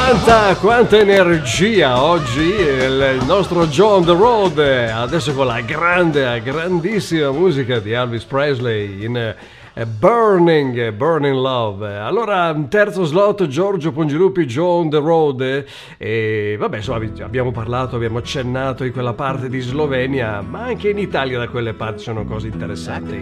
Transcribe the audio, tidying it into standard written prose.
Quanta energia oggi il nostro Joe on the Road, adesso con la grandissima musica di Elvis Presley in Burning Love. Allora, terzo slot, Giorgio Pongilupi, Joe on the Road, e vabbè, insomma, abbiamo accennato in quella parte di Slovenia, ma anche in Italia da quelle parti sono cose interessanti.